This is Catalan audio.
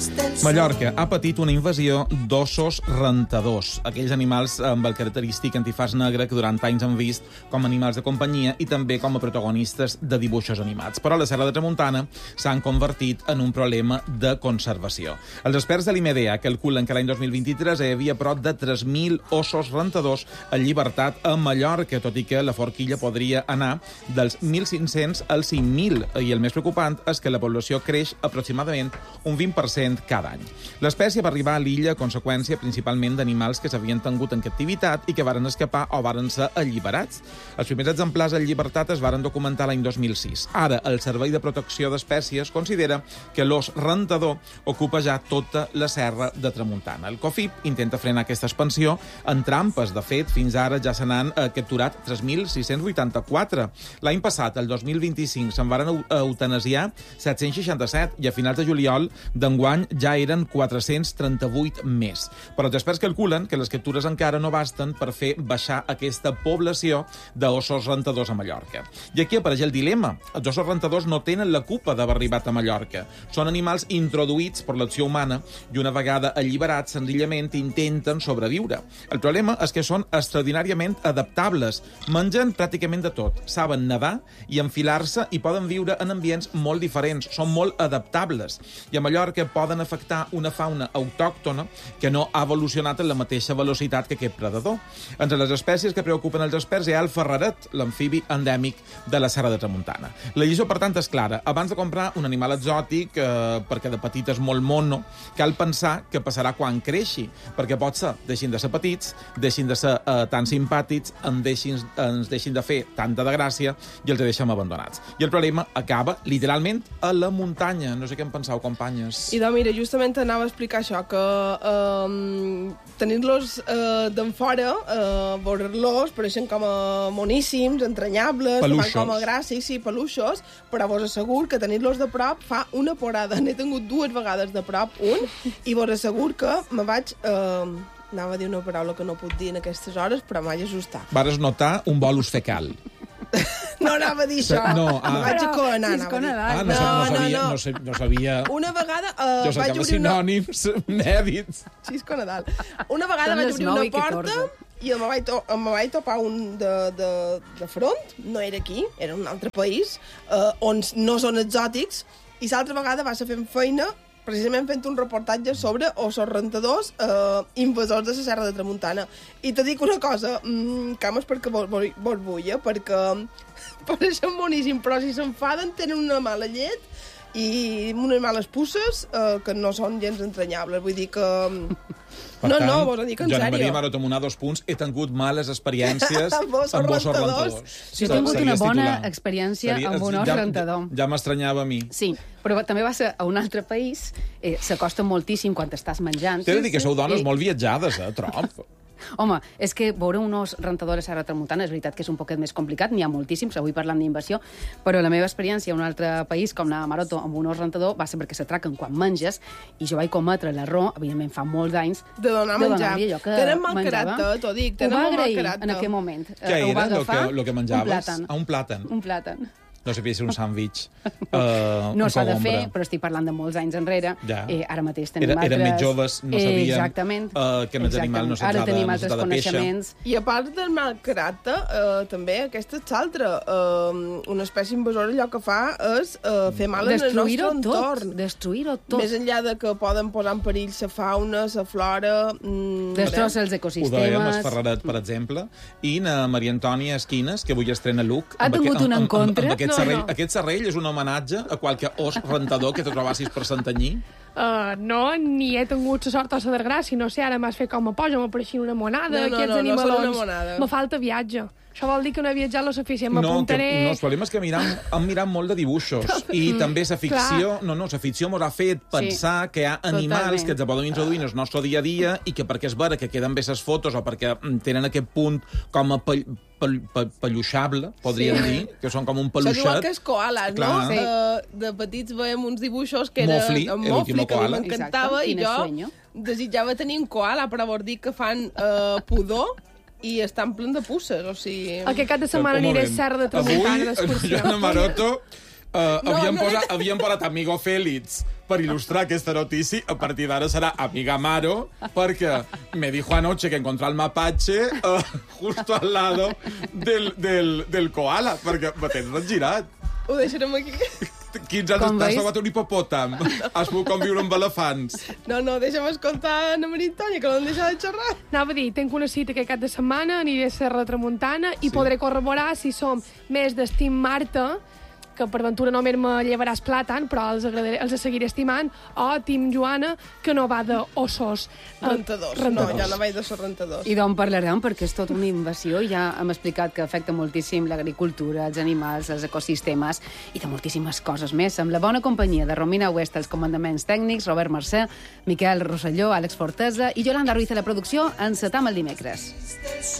Mallorca ha patit una invasió d'ossos rentadors, aquells animals amb el característic antifaç negre que durant anys han vist com animals de companyia i també com a protagonistes de dibuixos animats. Però a la Serra de Tramuntana s'han convertit en un problema de conservació. Els experts de l'IMEDEA calculen que l'any 2023 hi havia prop de 3.000 ossos rentadors en llibertat a Mallorca, tot i que la forquilla podria anar dels 1.500 als 5.000. I el més preocupant és que la població creix aproximadament un 20% cada any. L'espècie va arribar a l'illa a conseqüència principalment d'animals que s'havien tingut en captivitat i que varen escapar o varen ser alliberats. Els primers exemplars en llibertat es varen documentar l'any 2006. Ara, el Servei de Protecció d'Espècies considera que l'os rentador ocupa ja tota la Serra de Tramuntana. El COFIP intenta frenar aquesta expansió en trampes. De fet, fins ara ja se n'han capturat 3.684. L'any passat, el 2025, se'n varen eutanasiar 767 i a finals de juliol d'enguany ja eren 438 més. Però els experts calculen que les captures encara no basten per fer baixar aquesta població d'ossos rentadors a Mallorca. I aquí apareix el dilema. Els ossos rentadors no tenen la culpa d'haver arribat a Mallorca. Són animals introduïts per l'acció humana i una vegada alliberats senzillament intenten sobreviure. El problema és que són extraordinàriament adaptables. Mengen pràcticament de tot. Saben nedar i enfilar-se i poden viure en ambients molt diferents. Són molt adaptables. I a Mallorca poden afectar una fauna autòctona que no ha evolucionat en la mateixa velocitat que aquest predador. Entre les espècies que preocupen els experts hi ha el ferraret, l'amfibi endèmic de la Serra de Tramuntana. La lliçó, per tant, és clara. Abans de comprar un animal exòtic, perquè de petit és molt mono, cal pensar què passarà quan creixi, perquè pot ser, deixin de ser petits, deixin de ser tan simpàtics, ens deixin de fer tanta de gràcia i els deixem abandonats. I el problema acaba, literalment, a la muntanya. No sé què en penseu, companyes. I doncs, mira, justament anava a explicar això, que tenir-los d'en fora, veure-los, pareixen com a moníssims, entranyables, peluixos. Com a gràcies, sí, peluixos, però vos assegur que tenir-los de prop fa una porada. N'he tingut 2 vegades de prop, i vos assegur que me vaig... anava a dir una paraula que no puc dir en aquestes hores, però m'haig assustat. Vares notar un bolus fecal. No anava a dir això. No, me vaig acoanar, no sabia. Una vegada jo vaig cercava sinònims inèdits. Xisco Nadal. Una vegada vaig obrir una porta i me vaig topar un de front, no era aquí, era un altre país, on no són exòtics, i l'altra vegada va ser fent feina precisament fent un reportatge sobre ossos rentadors invasors de la Serra de Tramuntana. I te dic una cosa, cames perquè vos vull, perquè pareixen boníssim, però si s'enfaden tenen una mala llet i unes males pusses que no són gens entranyables. Vull dir que... No, vos ho dic en sèrio. Joana Maria Maroto Munar, 2 punts. He tingut males experiències amb ossos rentadors. Jo he tingut una bona experiència amb un os rentador. Ja m'estranyava a mi. Sí, però també va ser a un altre país. S'acosta moltíssim quan estàs menjant. T'he de dir que sou dones molt viatjades, trob. Home, és que veure un os rentador a Serra Tramuntana és veritat que és un poquet més complicat, n'hi ha moltíssims, avui parlant d'invasió, però la meva experiència a un altre país, com anar a Maroto amb un os rentador, va ser perquè s'atraquen quan menges, i jo vaig cometre l'error, evidentment fa molts anys, de donar menjar. Allò que tenen mal caràcter, t'ho dic, tenen mal caràcter. Ho va agrair en aquell moment. Què era el que menjaves? Un plàtan. Un plàtan. No sabia si un sàndwich. No s'ha de fer, però estic parlant de molts anys enrere. Ara mateix tenim altres... Érem més joves, no sabíem que més animal no ara tenim altres coneixements. I a part del mal caràcter, també aquesta és l'altra. Una espècie invasora allò que fa és fer mal en el nostre entorn. Destruir-ho tot. Més enllà de que poden posar en perill la fauna, la flora... Destrossa els ecosistemes. Ho dèiem, el ferraret, per exemple, i na Maria Antònia Esquines, que avui estrena Luc. Ha tingut un encontre? Aquest serrell és un homenatge a qualque os rentador que te trobassis per Santanyí? No, ni he tingut la sort o la desgràcia, no sé, ara m'has fet com a polla, m'apareixia una monada, aquests animalons. Me falta viatge. Això vol dir que no he viatjat lo suficient, m'apuntaré... No, el problema és que hem mirat molt de dibuixos i també la ficció... la ficció ens ha fet pensar que hi ha animals que ens poden introduir en el nostre dia a dia i que perquè és vera que queden bé les fotos o perquè tenen aquest punt com a pelluixable, podríem dir, que són com un peluixet. Això diuen que és koalas, no? De petits veiem uns dibuixos que eren Mofli, que m'encantava, i jo desitjava tenir un koala, però vol dir que fan pudor i estan plen de pusses, o sigui... Aquest cap de setmana aniré a Serra de Tramuntana d'excursió. Joana Maroto Havien posat Amigo Félix per il·lustrar aquesta notícia. A partir d'ara serà Amiga Amaro, perquè me dijo anoche que encontró al mapache justo al lado del koala, perquè me tens regirat. Ho deixarem aquí. 15 anys després ha un hipopòtam. Has pogut conviure amb elefants. No, deixa'm escoltar Ana Maria Antònia, que no em deixa de xerrar. Anava a dir, tenc una cita aquest cap de setmana, aniré a Serra Tramuntana i podré corroborar si som més d'Estim Marta, que per ventura no me llevaràs plàtan, però els seguiré estimant, o Tim Joana, que no va d'ossos rentadors. No, ja no vaig d'ossos rentadors. I d'on parlarem, perquè és tota una invasió. Ja hem explicat que afecta moltíssim l'agricultura, els animals, els ecosistemes i de moltíssimes coses més. Amb la bona companyia de Romina West, els comandaments tècnics, Robert Mercè, Miquel Rosselló, Àlex Fortesa i Yolanda Ruiz a la producció. Encetam el dimecres.